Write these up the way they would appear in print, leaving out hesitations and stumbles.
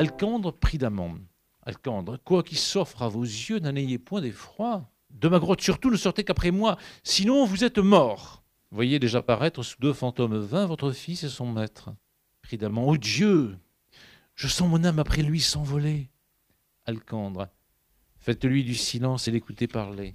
Alcandre prit d'amende. Alcandre, quoi qu'il s'offre à vos yeux, n'en ayez point d'effroi. De ma grotte surtout, ne sortez qu'après moi, sinon vous êtes mort. Voyez déjà paraître sous 2 fantômes vains votre fils et son maître. Prudemment, ô Dieu, je sens mon âme après lui s'envoler. Alcandre, faites-lui du silence et l'écoutez parler.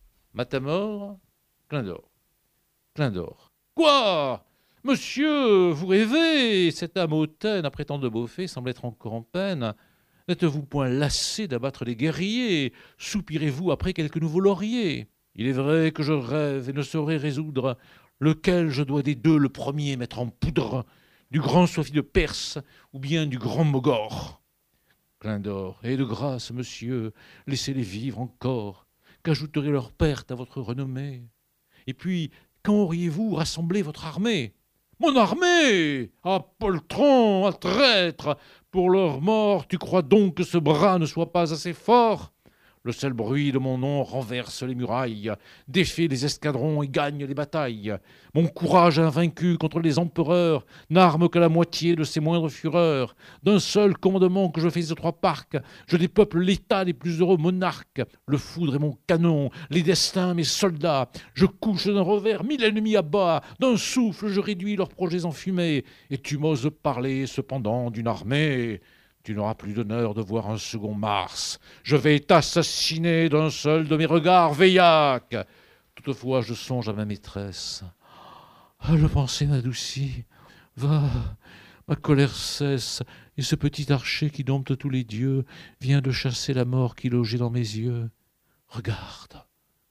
Matamor, Clindor. Clindor. Quoi? Monsieur, vous rêvez. Cette âme hautaine, à prétendre beaufait, semble être encore en peine. N'êtes-vous point lassé d'abattre les guerriers? Soupirez-vous après quelques nouveaux lauriers? Il est vrai que je rêve et ne saurais résoudre lequel je dois des deux le premier mettre en poudre, du grand Sophie de Perse ou bien du grand Mogor. Clindor, et de grâce, monsieur, laissez-les vivre encore, qu'ajouterait leur perte à votre renommée? Et puis, quand auriez-vous rassemblé votre armée? Mon armée! Ah, poltron, ah, traître! Pour leur mort, tu crois donc que ce bras ne soit pas assez fort? Le seul bruit de mon nom renverse les murailles, défait les escadrons et gagne les batailles. Mon courage invaincu contre les empereurs n'arme que la moitié de ses moindres fureurs. D'un seul commandement que je fais aux 3 parcs, je dépeuple l'état des plus heureux monarques. Le foudre est mon canon, les destins mes soldats. Je couche d'un revers 1000 ennemis à bas, d'un souffle je réduis leurs projets en fumée. Et tu m'oses parler cependant d'une armée. Tu n'auras plus d'honneur de voir un second Mars. Je vais t'assassiner d'un seul de mes regards veillaques. Toutefois, je songe à ma maîtresse. Ah, le penser m'adoucit. Va, ma colère cesse, et ce petit archer qui dompte tous les dieux vient de chasser la mort qui logeait dans mes yeux. Regarde,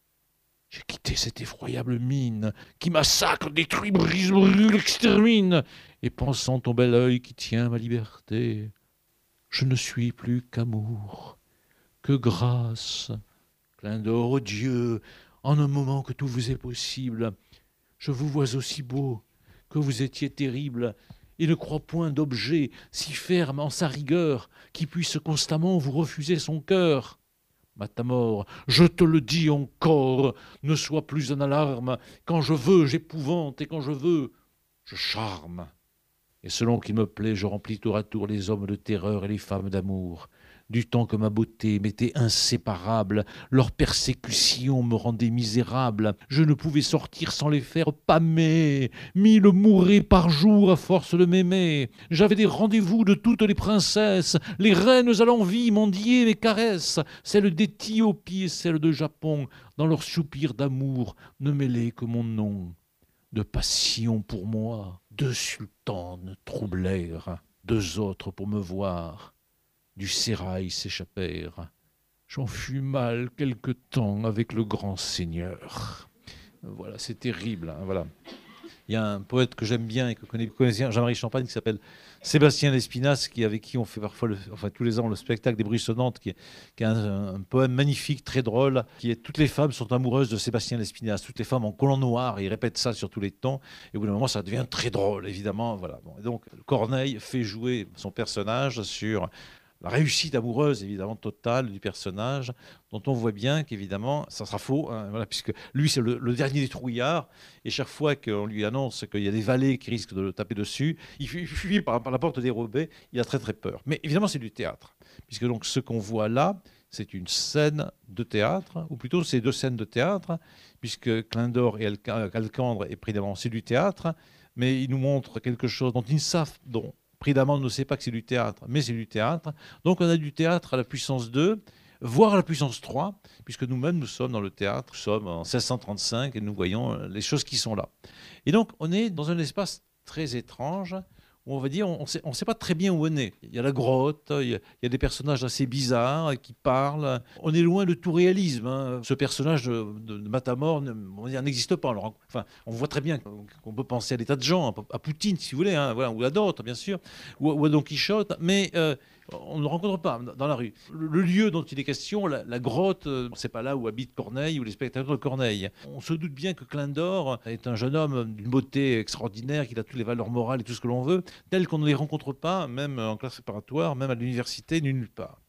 j'ai quitté cette effroyable mine qui massacre, détruit, brise, brûle, extermine, et pensant ton bel œil qui tient ma liberté, je ne suis plus qu'amour, que grâce. Clindor, ô Dieu, en un moment que tout vous est possible, je vous vois aussi beau que vous étiez terrible, et ne crois point d'objet si ferme en sa rigueur qui puisse constamment vous refuser son cœur. Matamor, je te le dis encore, ne sois plus en alarme. Quand je veux, j'épouvante, et quand je veux, je charme. Et selon qu'il me plaît, je remplis tour à tour les hommes de terreur et les femmes d'amour. Du temps que ma beauté m'était inséparable, leur persécution me rendait misérable. Je ne pouvais sortir sans les faire pâmer. 1000 mouraient par jour à force de m'aimer. J'avais des rendez-vous de toutes les princesses. Les reines à l'envie mendiaient mes caresses. Celles d'Éthiopie et celles de Japon, dans leurs soupirs d'amour, ne mêlaient que mon nom. De passion pour moi, 2 sultanes troublèrent, 2 autres pour me voir, du sérail s'échappèrent. J'en fus mal quelque temps avec le grand seigneur. Voilà, c'est terrible, hein, voilà. Il y a un poète que j'aime bien et que connaît Jean-Marie Champagne qui s'appelle Sébastien Lespinasse, avec qui on fait parfois, tous les ans, le spectacle des Bruits Sonnantes, qui est un poème magnifique, très drôle, qui est toutes les femmes sont amoureuses de Sébastien Lespinasse, toutes les femmes en collant noir, et il répète ça sur tous les tons, et au bout d'un moment, ça devient très drôle, évidemment. Voilà. Bon, et donc, Corneille fait jouer son personnage sur la réussite amoureuse, évidemment, totale du personnage, dont on voit bien qu'évidemment, ça sera faux, hein, voilà, puisque lui, c'est le dernier des trouillards, et chaque fois qu'on lui annonce qu'il y a des valets qui risquent de le taper dessus, il fuit par la porte dérobée, il a très très peur. Mais évidemment, c'est du théâtre, puisque donc ce qu'on voit là, c'est une scène de théâtre, ou plutôt c'est 2 scènes de théâtre, puisque Clindor et Alcandre, évidemment, c'est du théâtre, mais ils nous montrent quelque chose dont ils savent, dont Prudemment ne sait pas que c'est du théâtre, mais c'est du théâtre. Donc on a du théâtre à la puissance 2, voire à la puissance 3, puisque nous-mêmes, nous sommes dans le théâtre, nous sommes en 1635 et nous voyons les choses qui sont là. Et donc on est dans un espace très étrange, où on va dire, on ne sait pas très bien où on est. Il y a la grotte, il y a des personnages assez bizarres qui parlent. On est loin de tout réalisme, hein. Ce personnage de Matamor n'existe pas. Alors, enfin, on voit très bien qu'on peut penser à des tas de gens, à Poutine, si vous voulez, hein, voilà, ou à d'autres, bien sûr, ou à Don Quichotte, mais on ne le rencontre pas dans la rue. Le lieu dont il est question, la grotte, c'est pas là où habite Corneille ou les spectateurs de Corneille. On se doute bien que Clindor est un jeune homme d'une beauté extraordinaire, qu'il a toutes les valeurs morales et tout ce que l'on veut, telles qu'on ne les rencontre pas, même en classe préparatoire, même à l'université, nulle part.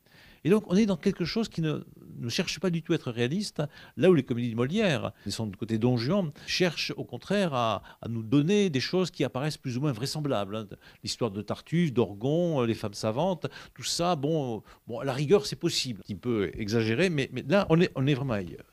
Et donc, on est dans quelque chose qui ne cherche pas du tout à être réaliste, là où les comédies de Molière, qui sont du côté Don Juan, cherchent au contraire à nous donner des choses qui apparaissent plus ou moins vraisemblables, hein. L'histoire de Tartuffe, d'Orgon, les femmes savantes, tout ça, bon, à la rigueur, c'est possible. Un petit peu exagéré, mais là, on est vraiment ailleurs.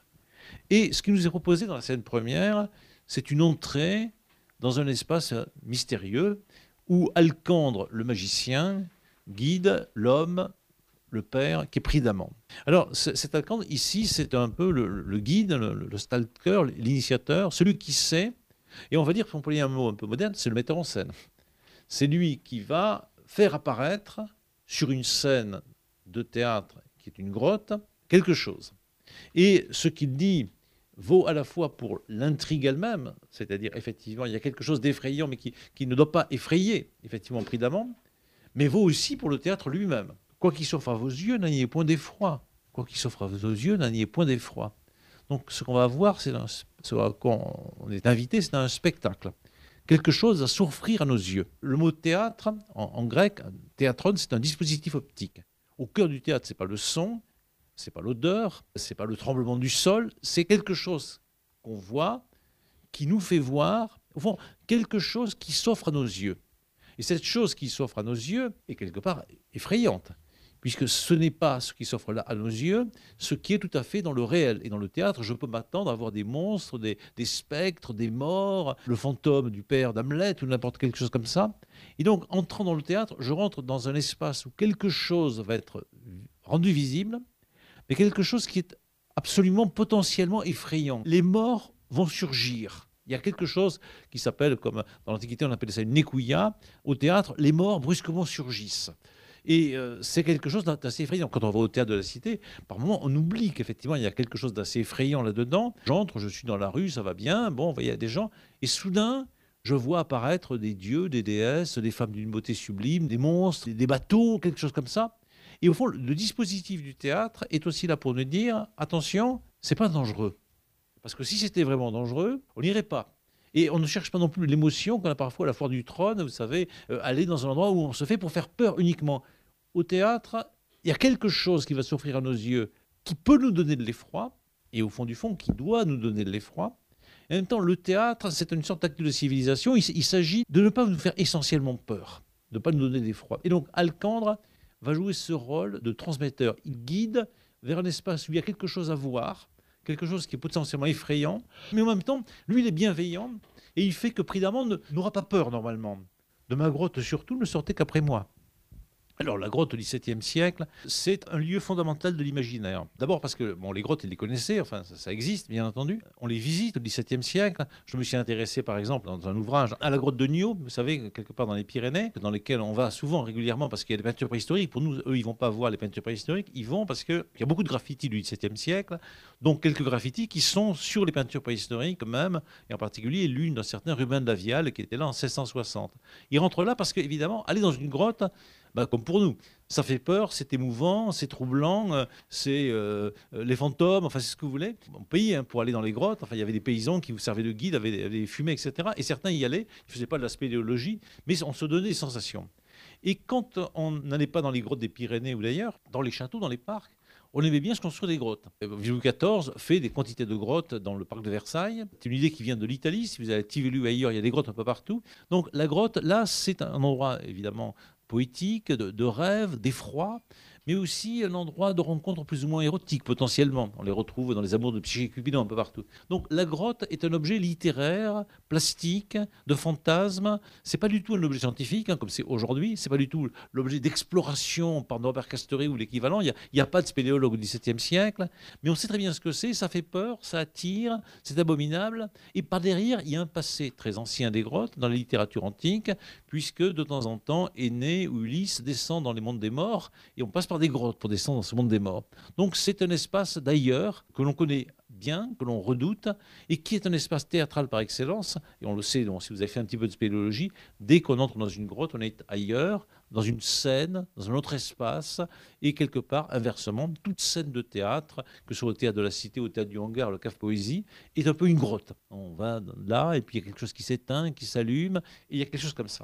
Et ce qui nous est proposé dans la scène première, c'est une entrée dans un espace mystérieux où Alcandre, le magicien, guide l'homme, le père, qui est pris d'amant. Alors, cet Alcandre, ici, c'est un peu le guide, le stalker, l'initiateur, celui qui sait, et on va dire, pour employer un mot un peu moderne, c'est le metteur en scène. C'est lui qui va faire apparaître sur une scène de théâtre qui est une grotte, quelque chose. Et ce qu'il dit vaut à la fois pour l'intrigue elle-même, c'est-à-dire effectivement il y a quelque chose d'effrayant mais qui ne doit pas effrayer effectivement pris d'amant, mais vaut aussi pour le théâtre lui-même. Quoi qu'il s'offre à vos yeux, n'ayez point d'effroi. Quoi qu'il s'offre à vos yeux, n'ayez point d'effroi. Donc ce qu'on va voir, ce à quoi on est invité, c'est un spectacle. Quelque chose à s'offrir à nos yeux. Le mot théâtre, en grec, théatron, c'est un dispositif optique. Au cœur du théâtre, ce n'est pas le son, c'est pas l'odeur, c'est pas le tremblement du sol, c'est quelque chose qu'on voit, qui nous fait voir, au fond, quelque chose qui s'offre à nos yeux. Et cette chose qui s'offre à nos yeux est quelque part effrayante, puisque ce n'est pas ce qui s'offre là à nos yeux, ce qui est tout à fait dans le réel. Et dans le théâtre, je peux m'attendre à voir des monstres, des spectres, des morts, le fantôme du père d'Hamlet ou n'importe quelque chose comme ça. Et donc, entrant dans le théâtre, je rentre dans un espace où quelque chose va être rendu visible, mais quelque chose qui est absolument potentiellement effrayant. Les morts vont surgir. Il y a quelque chose qui s'appelle, comme dans l'Antiquité on appelait ça une nekouia. Au théâtre, les morts brusquement surgissent. Et c'est quelque chose d'assez effrayant. Quand on va au théâtre de la Cité, par moments, on oublie qu'effectivement, il y a quelque chose d'assez effrayant là-dedans. J'entre, je suis dans la rue, ça va bien, bon, il y a des gens. Et soudain, je vois apparaître des dieux, des déesses, des femmes d'une beauté sublime, des monstres, des bateaux, quelque chose comme ça. Et au fond, le dispositif du théâtre est aussi là pour nous dire, attention, c'est pas dangereux. Parce que si c'était vraiment dangereux, on n'irait pas. Et on ne cherche pas non plus l'émotion qu'on a parfois à la foire du trône, vous savez, aller dans un endroit où on se fait pour faire peur uniquement. Au théâtre, il y a quelque chose qui va s'offrir à nos yeux, qui peut nous donner de l'effroi, et au fond du fond, qui doit nous donner de l'effroi. En même temps, le théâtre, c'est une sorte d'acte de civilisation. Il s'agit de ne pas nous faire essentiellement peur, de ne pas nous donner d'effroi. Et donc, Alcandre va jouer ce rôle de transmetteur. Il guide vers un espace où il y a quelque chose à voir, quelque chose qui est potentiellement effrayant, mais en même temps, lui, il est bienveillant, et il fait que Prix d'Amant n'aura pas peur, normalement. De ma grotte, surtout, ne sortez qu'après moi. Alors, la grotte au XVIIe siècle, c'est un lieu fondamental de l'imaginaire. D'abord parce que, bon, les grottes, ils les connaissaient, enfin, ça existe, bien entendu. On les visite au XVIIe siècle. Je me suis intéressé, par exemple, dans un ouvrage à la grotte de Niaux, vous savez, quelque part dans les Pyrénées, dans lesquelles on va souvent, régulièrement, parce qu'il y a des peintures préhistoriques. Pour nous, eux, ils ne vont pas voir les peintures préhistoriques. Ils vont parce qu'il y a beaucoup de graffitis du XVIIe siècle, donc quelques graffitis qui sont sur les peintures préhistoriques même, et en particulier l'une d'un certain Rubin de la Viale, qui était là en 1660. Ils rentrent là parce qu'évidemment, aller dans une grotte, comme pour nous, ça fait peur, c'est émouvant, c'est troublant, c'est les fantômes, enfin c'est ce que vous voulez. On payait pour aller dans les grottes, enfin il y avait des paysans qui vous servaient de guide, avaient des fumées, etc. Et certains y allaient, ils ne faisaient pas de la spéléologie, mais on se donnait des sensations. Et quand on n'allait pas dans les grottes des Pyrénées ou d'ailleurs, dans les châteaux, dans les parcs, on aimait bien se construire des grottes. Louis XIV fait des quantités de grottes dans le parc de Versailles. C'est une idée qui vient de l'Italie. Si vous allez à Tivoli ou ailleurs, il y a des grottes un peu partout. Donc la grotte, là, c'est un endroit évidemment poétique, de rêve, d'effroi, mais aussi un endroit de rencontre plus ou moins érotique, potentiellement. On les retrouve dans les amours de Psyché et Cupidon un peu partout. Donc la grotte est un objet littéraire, plastique, de fantasme. C'est pas du tout un objet scientifique, comme c'est aujourd'hui. C'est pas du tout l'objet d'exploration par Norbert Castoré ou l'équivalent. Il n'y a pas de spéléologue au XVIIe siècle, mais on sait très bien ce que c'est. Ça fait peur, ça attire, c'est abominable. Et par derrière, il y a un passé très ancien des grottes dans la littérature antique, puisque de temps en temps, Énée ou Ulysse descend dans les mondes des morts, et on passe par des grottes pour descendre dans ce monde des morts. Donc c'est un espace d'ailleurs que l'on connaît bien, que l'on redoute, et qui est un espace théâtral par excellence. Et on le sait, donc, si vous avez fait un petit peu de spéléologie, dès qu'on entre dans une grotte, on est ailleurs, dans une scène, dans un autre espace, et quelque part, inversement, toute scène de théâtre, que ce soit au théâtre de la Cité, au théâtre du Hangar, le Cave Poésie, est un peu une grotte. On va là, et puis il y a quelque chose qui s'éteint, qui s'allume, et il y a quelque chose comme ça.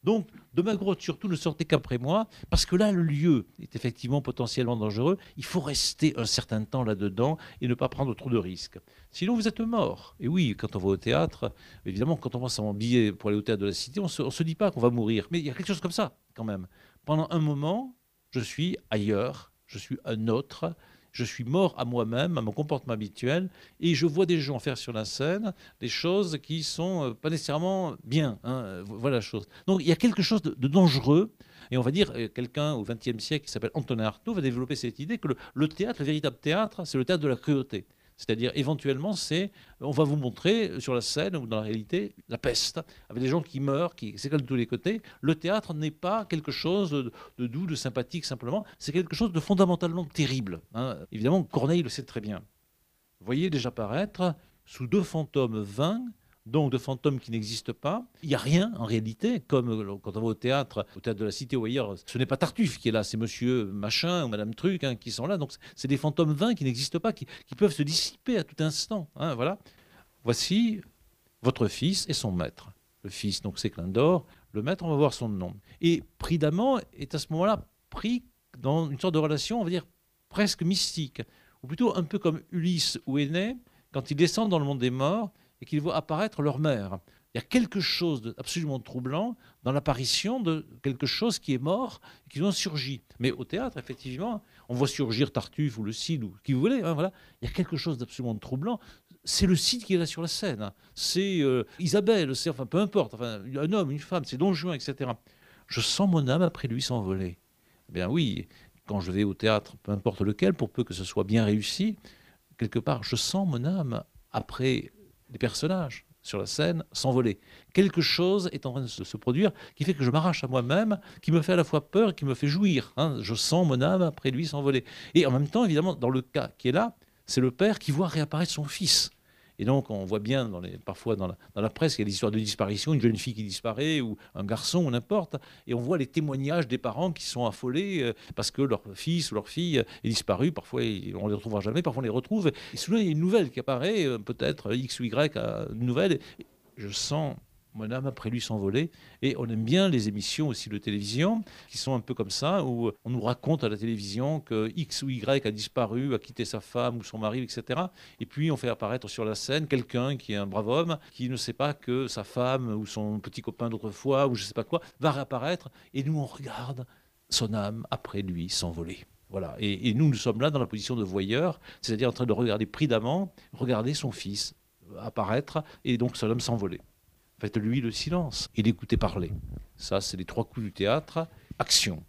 Donc, de ma grotte, surtout, ne sortez qu'après moi, parce que là, le lieu est effectivement potentiellement dangereux. Il faut rester un certain temps là-dedans et ne pas prendre trop de risques. Sinon, vous êtes mort. Et oui, quand on va au théâtre, évidemment, quand on va s'habiller pour aller au théâtre de la Cité, on ne se dit pas qu'on va mourir. Mais il y a quelque chose comme ça, quand même. Pendant un moment, je suis ailleurs, je suis un autre, je suis mort à moi-même, à mon comportement habituel, et je vois des gens faire sur la scène des choses qui sont pas nécessairement bien. Hein, voilà la chose. Donc il y a quelque chose de dangereux, et on va dire, quelqu'un au XXe siècle qui s'appelle Antonin Artaud va développer cette idée que le théâtre, le véritable théâtre, c'est le théâtre de la cruauté. C'est-à-dire, éventuellement, on va vous montrer sur la scène ou dans la réalité la peste, avec des gens qui meurent, c'est comme de tous les côtés. Le théâtre n'est pas quelque chose de doux, de sympathique simplement, c'est quelque chose de fondamentalement terrible. Hein. Évidemment, Corneille le sait très bien. Vous voyez déjà apparaître sous deux fantômes vains, donc de fantômes qui n'existent pas. Il n'y a rien en réalité, comme quand on va au théâtre de la Cité ou ailleurs, ce n'est pas Tartuffe qui est là, c'est monsieur machin ou madame truc qui sont là. Donc c'est des fantômes vains qui n'existent pas, qui peuvent se dissiper à tout instant. Hein, voilà. Voici votre fils et son maître. Le fils, donc c'est Clindor. Le maître, on va voir son nom. Et Pridamant est à ce moment-là pris dans une sorte de relation, on va dire, presque mystique. Ou plutôt un peu comme Ulysse ou Énée, quand ils descendent dans le monde des morts, et qu'ils voient apparaître leur mère. Il y a quelque chose d'absolument troublant dans l'apparition de quelque chose qui est mort et qui doit surgir. Mais au théâtre, effectivement, on voit surgir Tartuffe ou le Cid ou qui vous voulez. Hein, voilà. Il y a quelque chose d'absolument troublant. C'est le Cid qui est là sur la scène. Hein. C'est Isabelle, c'est enfin peu importe, enfin, un homme, une femme, c'est Don Juan, etc. Je sens mon âme après lui s'envoler. Eh bien oui, quand je vais au théâtre, peu importe lequel, pour peu que ce soit bien réussi, quelque part, je sens mon âme après les personnages sur la scène s'envoler. Quelque chose est en train de se produire qui fait que je m'arrache à moi-même, qui me fait à la fois peur et qui me fait jouir. Hein. Je sens mon âme après lui s'envoler. Et en même temps, évidemment, dans le cas qui est là, c'est le père qui voit réapparaître son fils. Et donc, on voit bien parfois dans la presse, il y a des histoires de disparition, une jeune fille qui disparaît, ou un garçon, ou n'importe. Et on voit les témoignages des parents qui sont affolés parce que leur fils ou leur fille est disparu. Parfois, on ne les retrouvera jamais, parfois on les retrouve. Et souvent, il y a une nouvelle qui apparaît, peut-être X ou Y, une nouvelle. Je sens mon âme après lui s'envoler. Et on aime bien les émissions aussi de télévision, qui sont un peu comme ça, où on nous raconte à la télévision que X ou Y a disparu, a quitté sa femme ou son mari, etc. Et puis on fait apparaître sur la scène quelqu'un qui est un brave homme, qui ne sait pas que sa femme ou son petit copain d'autrefois, ou je ne sais pas quoi, va réapparaître. Et nous, on regarde son âme après lui s'envoler. Voilà. Et nous sommes là dans la position de voyeur, c'est-à-dire en train de regarder prudemment, regarder son fils apparaître, et donc son âme s'envoler. Faites-lui le silence et l'écoutez parler. Ça, c'est les trois coups du théâtre. Action.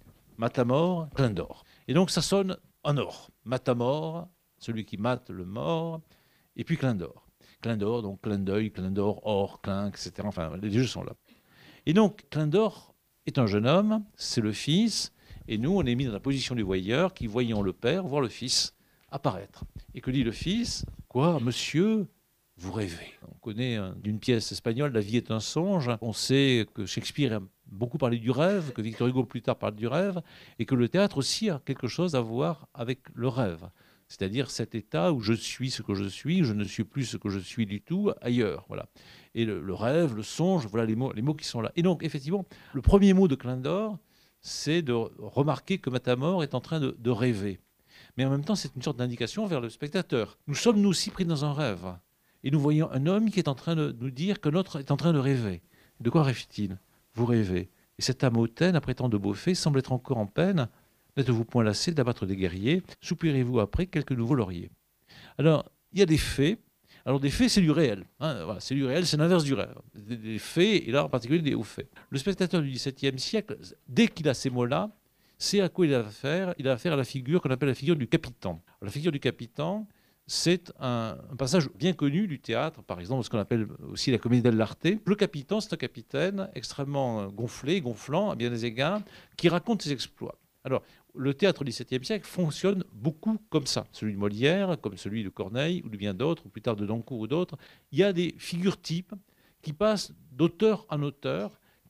Matamor, Clindor. Et donc, ça sonne en or. Matamor, celui qui mate le mort, et puis Clindor. Clindor, donc clin d'œil, Clindor, or, clin, etc. Enfin, les jeux sont là. Et donc, Clindor est un jeune homme, c'est le fils, et nous, on est mis dans la position du voyeur qui, voyant le père, voir le fils apparaître. Et que dit le fils ? Quoi, monsieur ? Vous rêvez. On connaît d'une pièce espagnole, La vie est un songe. On sait que Shakespeare a beaucoup parlé du rêve, que Victor Hugo plus tard parle du rêve, et que le théâtre aussi a quelque chose à voir avec le rêve. C'est-à-dire cet état où je suis ce que je suis, je ne suis plus ce que je suis du tout ailleurs. Voilà. Et le rêve, le songe, voilà les mots qui sont là. Et donc, effectivement, le premier mot de Clindor, c'est de remarquer que Matamor est en train de rêver. Mais en même temps, c'est une sorte d'indication vers le spectateur. Nous sommes, nous aussi, pris dans un rêve. Et nous voyons un homme qui est en train de nous dire que l'autre est en train de rêver. De quoi rêve-t-il ? Vous rêvez. Et cette âme hautaine, après tant de beaux faits, semble être encore en peine. N'êtes-vous point lassé d'abattre des guerriers ? Soupirez-vous après quelques nouveaux lauriers ? Alors, il y a des faits. Alors, des faits, c'est du réel. Hein, voilà, c'est du réel, c'est l'inverse du rêve. Des faits, et là, en particulier, des hauts faits. Le spectateur du XVIIe siècle, dès qu'il a ces mots-là, c'est à quoi il a affaire ? Il a affaire à la figure qu'on appelle la figure du capitan. Alors, la figure du capitan, c'est un passage bien connu du théâtre, par exemple, ce qu'on appelle aussi la comédie dell'arte. Le capitaine, c'est un capitaine extrêmement gonflé, gonflant, à bien des égards, qui raconte ses exploits. Alors, le théâtre du XVIIe siècle fonctionne beaucoup comme ça. Celui de Molière, comme celui de Corneille, ou de bien d'autres, ou plus tard de Dancourt ou d'autres. Il y a des figures types qui passent d'auteur en auteur,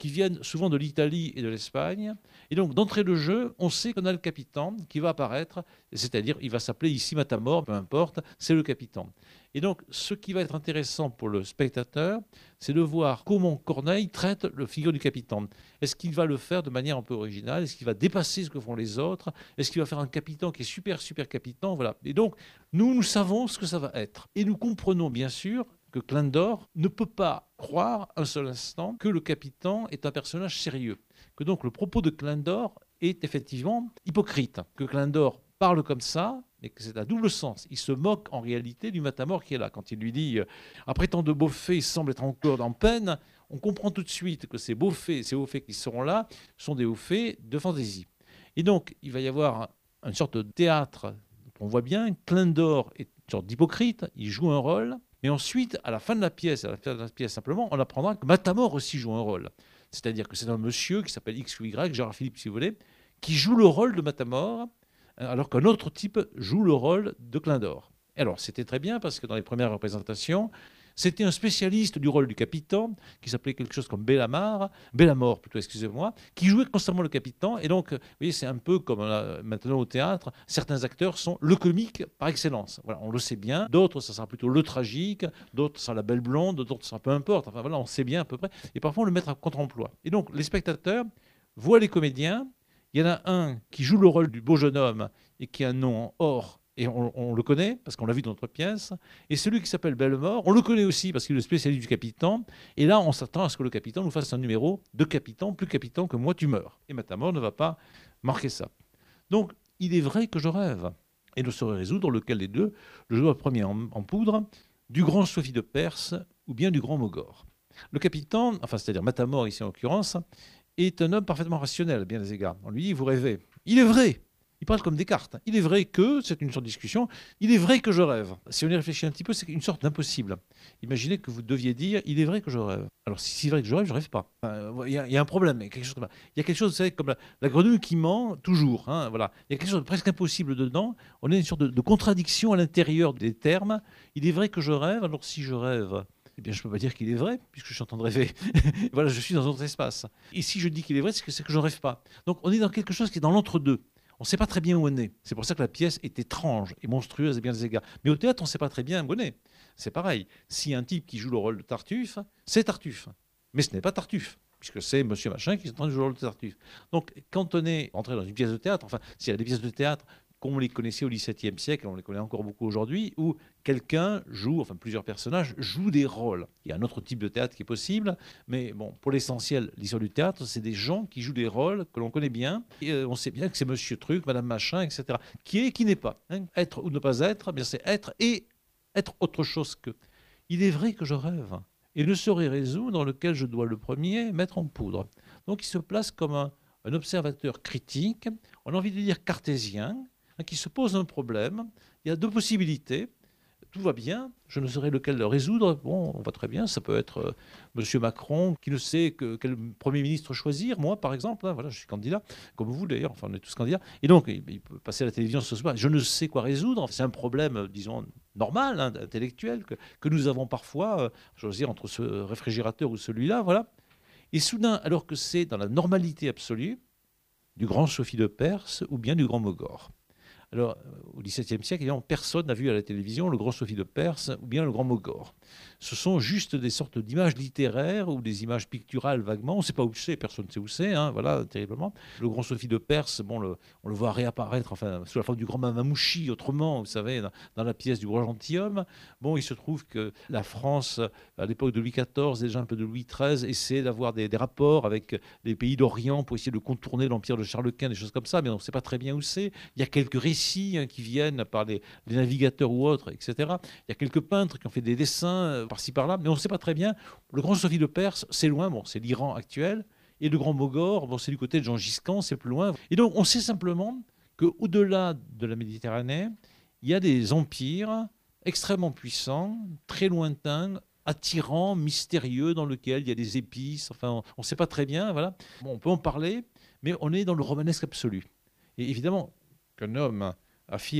qui viennent souvent de l'Italie et de l'Espagne. Et donc, d'entrée de jeu, on sait qu'on a le Capitan qui va apparaître, c'est-à-dire il va s'appeler ici Matamor, peu importe, c'est le Capitan. Et donc, ce qui va être intéressant pour le spectateur, c'est de voir comment Corneille traite le figure du Capitan. Est-ce qu'il va le faire de manière un peu originale? Est-ce qu'il va dépasser ce que font les autres? Est-ce qu'il va faire un Capitan qui est super, super Capitan? Voilà. Et donc, nous savons ce que ça va être. Et nous comprenons, bien sûr, que Klindor ne peut pas croire un seul instant que le Capitan est un personnage sérieux. Que donc le propos de Klindor est effectivement hypocrite. Que Klindor parle comme ça, mais que c'est à double sens. Il se moque en réalité du Matamor qui est là. Quand il lui dit « Après tant de beaux faits, il semble être encore en peine », on comprend tout de suite que ces beaux faits, ces hauts faits qui seront là, sont des hauts faits de fantaisie. Et donc, il va y avoir une sorte de théâtre. On voit bien, Klindor est une sorte d'hypocrite, il joue un rôle, mais ensuite, à la fin de la pièce, simplement, on apprendra que Matamor aussi joue un rôle. C'est-à-dire que c'est un monsieur qui s'appelle X ou Y, Gérard Philippe si vous voulez, qui joue le rôle de Matamor, alors qu'un autre type joue le rôle de Klindor. Alors, c'était très bien parce que dans les premières représentations, c'était un spécialiste du rôle du Capitan, qui s'appelait quelque chose comme Bellamore plutôt, excusez-moi, qui jouait constamment le Capitan. Et donc, vous voyez, c'est un peu comme maintenant au théâtre, certains acteurs sont le comique par excellence. Voilà, on le sait bien. D'autres, ça sera plutôt le tragique, d'autres, ça sera la belle blonde, d'autres, ça peu importe. Enfin voilà, on sait bien à peu près. Et parfois, on le met à contre-emploi. Et donc, les spectateurs voient les comédiens. Il y en a un qui joue le rôle du beau jeune homme et qui a un nom en or. Et on le connaît, parce qu'on l'a vu dans notre pièce. Et celui qui s'appelle Bellemort, on le connaît aussi, parce qu'il est le spécialiste du Capitan. Et là, on s'attend à ce que le Capitan nous fasse un numéro de Capitan, plus Capitan que moi, tu meurs. Et Matamor ne va pas marquer ça. Donc, il est vrai que je rêve. Et ne saurais résoudre lequel des deux, le joueur premier en poudre, du grand Sophie de Perse ou bien du grand Mogor. Le Capitan, enfin, c'est-à-dire Matamor ici en l'occurrence, est un homme parfaitement rationnel, à bien des égards. On lui dit, vous rêvez. Il est vrai. Il parle comme Descartes. Il est vrai que, c'est une sorte de discussion, il est vrai que je rêve. Si on y réfléchit un petit peu, c'est une sorte d'impossible. Imaginez que vous deviez dire, il est vrai que je rêve. Alors, si c'est vrai que je rêve, je ne rêve pas. Il y a un problème. Il y a quelque chose vous savez, comme la grenouille qui ment toujours. Hein, voilà. Il y a quelque chose de presque impossible dedans. On a une sorte de contradiction à l'intérieur des termes. Il est vrai que je rêve, alors si je rêve... Eh bien, je ne peux pas dire qu'il est vrai, puisque je suis en train de rêver. Voilà, je suis dans un autre espace. Et si je dis qu'il est vrai, c'est que je ne rêve pas. Donc, on est dans quelque chose qui est dans l'entre-deux. On ne sait pas très bien où on est. C'est pour ça que la pièce est étrange et monstrueuse à bien des égards. Mais au théâtre, on ne sait pas très bien où on est. C'est pareil. Si un type qui joue le rôle de Tartuffe, c'est Tartuffe. Mais ce n'est pas Tartuffe, puisque c'est Monsieur Machin qui est en train de jouer le rôle de Tartuffe. Donc, quand on est entré dans une pièce de théâtre, enfin, s'il y a des pièces de théâtre comme on les connaissait au XVIIe siècle, on les connaît encore beaucoup aujourd'hui, où quelqu'un joue, enfin plusieurs personnages jouent des rôles. Il y a un autre type de théâtre qui est possible, mais bon, pour l'essentiel, l'histoire du théâtre, c'est des gens qui jouent des rôles que l'on connaît bien. Et on sait bien que c'est Monsieur Truc, Madame Machin, etc. Qui est, qui n'est pas. Hein. Être ou ne pas être, eh bien c'est être et être autre chose que. Il est vrai que je rêve et ne saurais résoudre dans lequel je dois le premier mettre en poudre. Donc il se place comme un observateur critique, on a envie de dire cartésien, qui se pose un problème. Il y a deux possibilités. Tout va bien, je ne saurais lequel le résoudre. Bon, on va très bien, ça peut être M. Macron qui ne sait quel Premier ministre choisir. Moi, par exemple, hein, voilà, je suis candidat, comme vous d'ailleurs, enfin on est tous candidats. Et donc, il peut passer à la télévision ce soir. Je ne sais quoi résoudre. C'est un problème, disons, normal, hein, intellectuel, que nous avons parfois, choisir entre ce réfrigérateur ou celui-là, voilà. Et soudain, alors que c'est dans la normalité absolue, du grand Sophie de Perse ou bien du grand Mogor. Alors, au XVIIe siècle, évidemment, personne n'a vu à la télévision le grand Sophie de Perse ou bien le grand Mogor. Ce sont juste des sortes d'images littéraires ou des images picturales vaguement. On ne sait pas où c'est, personne ne sait où c'est, hein, voilà, terriblement. Le grand Sophie de Perse, bon, on le voit réapparaître enfin, sous la forme du grand Mamamouchi, autrement, vous savez, dans la pièce du roi gentilhomme. Bon, il se trouve que la France, à l'époque de Louis XIV, déjà un peu de Louis XIII, essaie d'avoir des rapports avec les pays d'Orient pour essayer de contourner l'empire de Charles Quint, des choses comme ça, mais on ne sait pas très bien où c'est. Il y a quelques récits qui viennent par les navigateurs ou autres, etc. Il y a quelques peintres qui ont fait des dessins par-ci par-là, mais on ne sait pas très bien. Le grand Sophie de Perse, c'est loin, bon, c'est l'Iran actuel, et le grand Mogor, bon, c'est du côté de Gengis Khan, c'est plus loin. Et donc on sait simplement qu'au-delà de la Méditerranée, il y a des empires extrêmement puissants, très lointains, attirants, mystérieux, dans lesquels il y a des épices, enfin on ne sait pas très bien, voilà. Bon, on peut en parler, mais on est dans le romanesque absolu. Et évidemment, qu'un homme affirme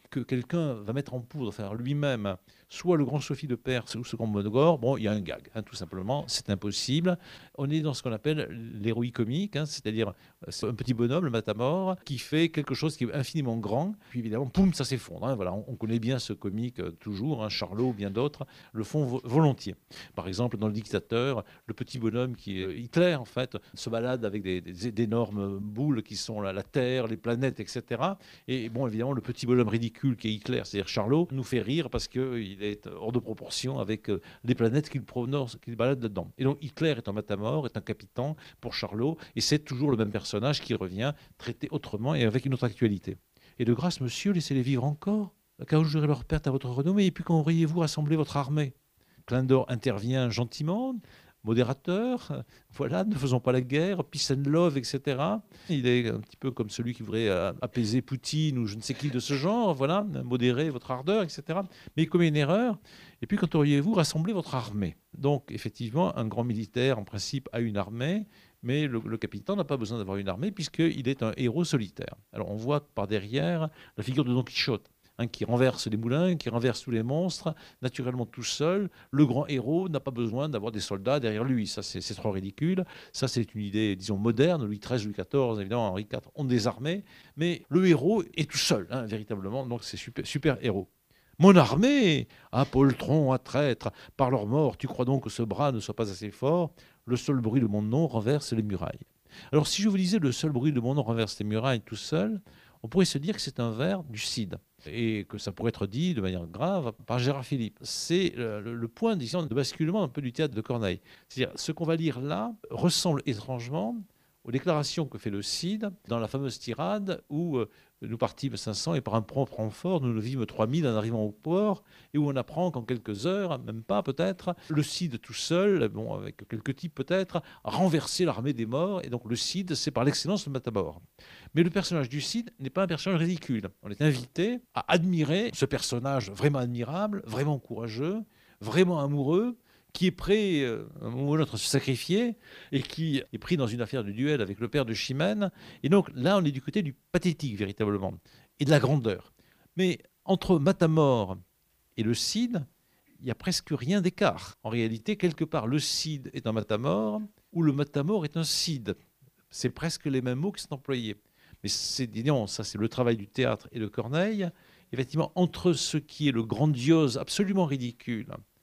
que quelqu'un va mettre en poudre, faire lui-même, soit le grand Sophie de Perse ou ce grand Monogore, bon, il y a un gag, tout simplement, c'est impossible. On est dans ce qu'on appelle l'héroïque comique, c'est-à-dire c'est un petit bonhomme, le matamore, qui fait quelque chose qui est infiniment grand, puis évidemment, poum, ça s'effondre. Voilà, on connaît bien ce comique toujours, Charlot ou bien d'autres le font volontiers. Par exemple, dans Le Dictateur, le petit bonhomme qui est Hitler, en fait, se balade avec d'énormes boules qui sont la Terre, les planètes, etc. Et bon, évidemment, le petit bonhomme ridicule qui est Hitler, c'est-à-dire Charlot, nous fait rire parce qu'il est hors de proportion avec les planètes qu'il balade là-dedans. Et donc Hitler est un matamore, est un capitaine pour Charlot, et c'est toujours le même personnage qui revient, traité autrement et avec une autre actualité. Et de grâce, monsieur, laissez-les vivre encore, car vous jurez leur perte à votre renommée, et puis quand auriez-vous rassemblé votre armée? Clin d'Or intervient gentiment, modérateur, voilà, ne faisons pas la guerre, peace and love, etc. Il est un petit peu comme celui qui voudrait apaiser Poutine ou je ne sais qui de ce genre, voilà, modérer votre ardeur, etc. Mais il commet une erreur. Et puis, quand auriez-vous rassemblé votre armée? Donc, effectivement, un grand militaire, en principe, a une armée, mais le capitaine n'a pas besoin d'avoir une armée puisqu'il est un héros solitaire. Alors, on voit par derrière la figure de Don Quichotte, qui renverse les moulins, qui renverse tous les monstres, naturellement tout seul. Le grand héros n'a pas besoin d'avoir des soldats derrière lui. Ça, c'est trop ridicule. Ça, c'est une idée, disons, moderne. Louis XIII, Louis XIV, évidemment, Henri IV ont des armées. Mais le héros est tout seul, véritablement. Donc, c'est super, super héros. Mon armée, poltron, traître, par leur mort, tu crois donc que ce bras ne soit pas assez fort? Le seul bruit de mon nom renverse les murailles. Alors, si je vous disais le seul bruit de mon nom renverse les murailles tout seul, on pourrait se dire que c'est un vers du Cid et que ça pourrait être dit de manière grave par Gérard Philipe. C'est le point, disons, de basculement un peu du théâtre de Corneille. C'est-à-dire, ce qu'on va lire là ressemble étrangement aux déclarations que fait le Cid dans la fameuse tirade où nous partîmes 500 et par un propre renfort, nous ne vîmes 3000 en arrivant au port, et où on apprend qu'en quelques heures, même pas peut-être, le Cid tout seul, bon, avec quelques types peut-être, a renversé l'armée des morts, et donc le Cid, c'est par l'excellence le matamore. Mais le personnage du Cid n'est pas un personnage ridicule. On est invité à admirer ce personnage vraiment admirable, vraiment courageux, vraiment amoureux, qui est prêt, à un moment ou à un autre, à se sacrifier, et qui est pris dans une affaire de duel avec le père de Chimène. Et donc là, on est du côté du pathétique, véritablement, et de la grandeur. Mais entre Matamore et le Cid, il n'y a presque rien d'écart. En réalité, quelque part, le Cid est un Matamore, ou le Matamore est un Cid. C'est presque les mêmes mots qui sont employés. Mais disons, ça c'est le travail du théâtre et de Corneille. Effectivement, entre ce qui est le grandiose, absolument ridicule,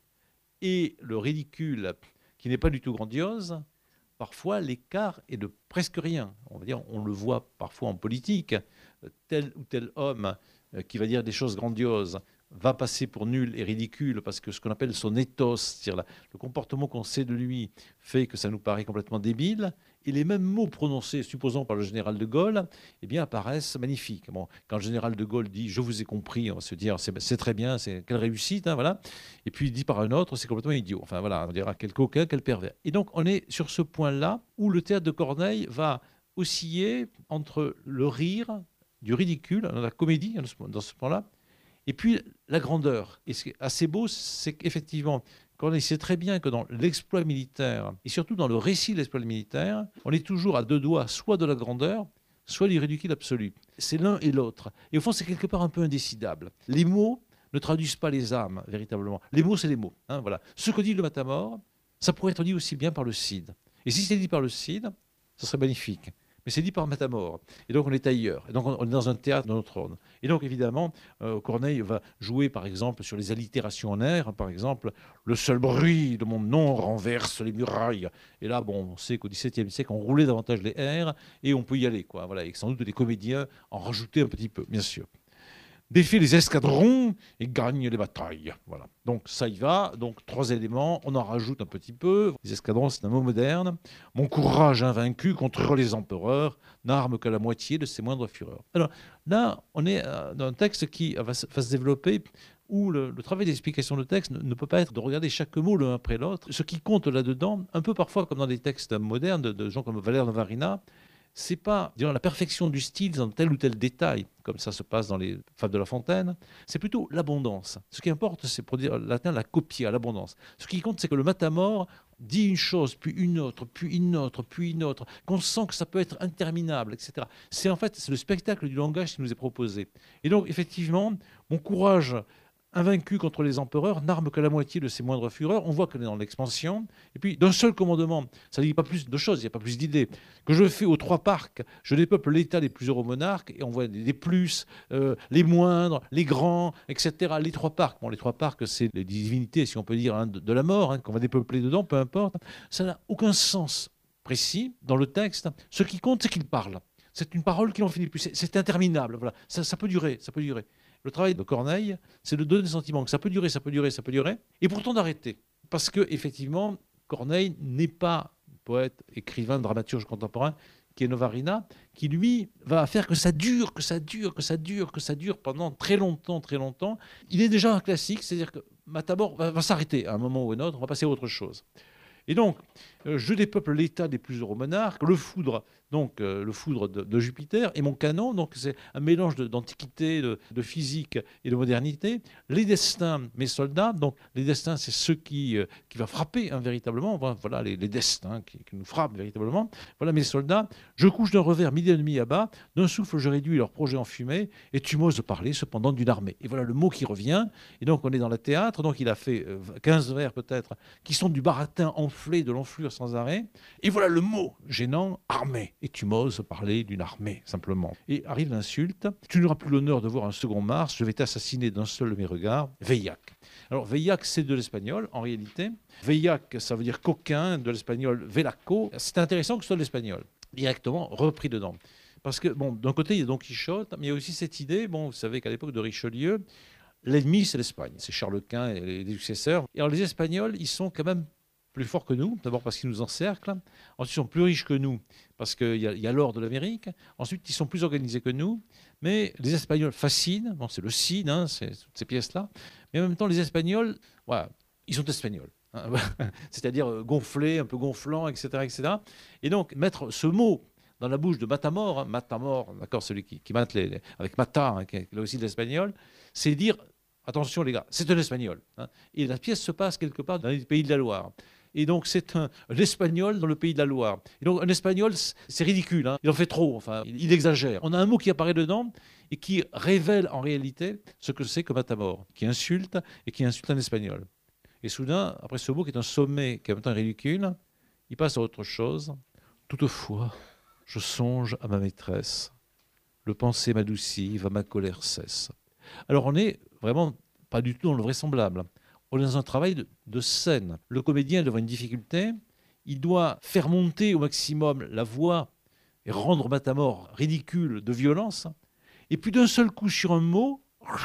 et le ridicule qui n'est pas du tout grandiose, parfois l'écart est de presque rien. On va dire, on le voit parfois en politique, tel ou tel homme qui va dire des choses grandioses va passer pour nul et ridicule parce que ce qu'on appelle son ethos, c'est-à-dire le comportement qu'on sait de lui, fait que ça nous paraît complètement débile. Et les mêmes mots prononcés, supposons par le général de Gaulle, eh bien, apparaissent magnifiques. Bon, quand le général de Gaulle dit « je vous ai compris », on va se dire « c'est très bien, c'est quelle réussite », voilà. Et puis dit par un autre « c'est complètement idiot ». Enfin voilà, on dira quel coquin, quel pervers. Et donc on est sur ce point-là où le théâtre de Corneille va osciller entre le rire, du ridicule, la comédie dans ce point-là, et puis la grandeur. Et ce qui est assez beau, c'est qu'effectivement, Corneille sait très bien que dans l'exploit militaire, et surtout dans le récit de l'exploit militaire, on est toujours à deux doigts, soit de la grandeur, soit du ridicule absolu. C'est l'un et l'autre. Et au fond, c'est quelque part un peu indécidable. Les mots ne traduisent pas les âmes, véritablement. Les mots, c'est les mots. Voilà. Ce que dit le Matamore, ça pourrait être dit aussi bien par le Cid. Et si c'est dit par le Cid, ce serait magnifique. Mais c'est dit par Matamore. Et donc on est ailleurs. Et donc on est dans un théâtre d'un autre ordre. Et donc évidemment, Corneille va jouer par exemple sur les allitérations en air. Par exemple, le seul bruit de mon nom renverse les murailles. Et là, bon, on sait qu'au XVIIe siècle, on roulait davantage les airs et on peut y aller, quoi. Voilà. Et sans doute les comédiens en rajoutaient un petit peu, bien sûr. Défie les escadrons et gagne les batailles. Voilà. Donc ça y va. Donc 3 éléments. On en rajoute un petit peu. Les escadrons, c'est un mot moderne. Mon courage invaincu contre les empereurs n'arme que la moitié de ses moindres fureurs. Alors là, on est dans un texte qui va se développer où le travail d'explication de texte ne peut pas être de regarder chaque mot l'un après l'autre. Ce qui compte là-dedans, un peu parfois comme dans des textes modernes de gens comme Valère Novarina, c'est pas disons, la perfection du style dans tel ou tel détail, comme ça se passe dans les Fables de La Fontaine, c'est plutôt l'abondance. Ce qui importe, c'est pour dire latin la copia, l'abondance. Ce qui compte, c'est que le Matamore, dit une chose, puis une autre, puis une autre, puis une autre, qu'on sent que ça peut être interminable, etc. C'est en fait c'est le spectacle du langage qui nous est proposé. Et donc, effectivement, mon courage invaincu contre les empereurs n'arme que la moitié de ses moindres fureurs. On voit qu'on est dans l'expansion. Et puis, d'un seul commandement, ça ne dit pas plus de choses, il n'y a pas plus d'idées, que je fais aux 3 parcs, je dépeuple l'État des plus heureux monarques, et on voit les plus, les moindres, les grands, etc. Les 3 parcs. Bon, les 3 parcs, c'est les divinités, si on peut dire, hein, de la mort, hein, qu'on va dépeupler dedans, peu importe. Ça n'a aucun sens précis dans le texte. Ce qui compte, c'est qu'il parle. C'est une parole qui n'en finit plus. C'est interminable. Voilà. Ça peut durer, ça peut durer. Le travail de Corneille, c'est de donner le sentiment que ça peut durer, ça peut durer, ça peut durer, et pourtant d'arrêter. Parce que, effectivement, Corneille n'est pas poète, écrivain, dramaturge contemporain, qui est Novarina, qui lui va faire que ça dure, que ça dure, que ça dure, que ça dure pendant très longtemps, très longtemps. Il est déjà un classique, c'est-à-dire que Matamor va s'arrêter à un moment ou un autre, on va passer à autre chose. Et donc, je dépeuple l'État des plus heureux monarques, le foudre, donc le foudre de Jupiter, et mon canon, donc c'est un mélange d'antiquité, de physique et de modernité. Les destins, mes soldats, donc les destins, c'est ceux qui va frapper hein, véritablement, voilà les destins qui nous frappent véritablement. Voilà mes soldats, je couche d'un revers midi et demi à bas, d'un souffle je réduis leur projet en fumée, et tu m'oses parler cependant d'une armée. Et voilà le mot qui revient, et donc on est dans le théâtre, donc il a fait 15 vers peut-être, qui sont du baratin enflé, de l'enflure sans arrêt, et voilà le mot gênant, armée. Et tu m'oses parler d'une armée, simplement. Et arrive l'insulte. Tu n'auras plus l'honneur de voir un second Mars, je vais t'assassiner d'un seul de mes regards. Veillac. Alors, Veillac, c'est de l'espagnol, en réalité. Veillac, ça veut dire coquin, de l'espagnol velaco. C'est intéressant que ce soit de l'espagnol, directement repris dedans. Parce que, bon, d'un côté, il y a Don Quichotte, mais il y a aussi cette idée, bon, vous savez qu'à l'époque de Richelieu, l'ennemi, c'est l'Espagne. C'est Charles Quint et les successeurs. Et alors, les Espagnols, ils sont quand même plus forts que nous, d'abord parce qu'ils nous encerclent, ensuite ils sont plus riches que nous, parce qu'il y a l'or de l'Amérique, ensuite ils sont plus organisés que nous, mais les Espagnols fascinent, bon, c'est le cid, hein, c'est toutes ces pièces-là, mais en même temps les Espagnols, voilà, ils sont espagnols, hein, c'est-à-dire gonflés, un peu gonflants, etc., etc. Et donc mettre ce mot dans la bouche de Matamor, hein, Matamor, d'accord, celui qui mate avec Mata, hein, qui est là aussi de l'espagnol, c'est dire, attention les gars, c'est un espagnol, hein, et la pièce se passe quelque part dans les pays de la Loire. Et donc, c'est un espagnol dans le pays de la Loire. Et donc, un espagnol, c'est ridicule. Hein. Il en fait trop. Enfin, il exagère. On a un mot qui apparaît dedans et qui révèle en réalité ce que c'est que Matamor, qui insulte et qui insulte un espagnol. Et soudain, après ce mot qui est un sommet, qui est en même temps ridicule, il passe à autre chose. Toutefois, je songe à ma maîtresse. Le penser m'adoucit, va ma colère cesse. Alors, on n'est vraiment pas du tout dans le vraisemblable. On est dans un travail de scène. Le comédien est devant une difficulté. Il doit faire monter au maximum la voix et rendre Matamor ridicule de violence. Et puis d'un seul coup, sur un mot,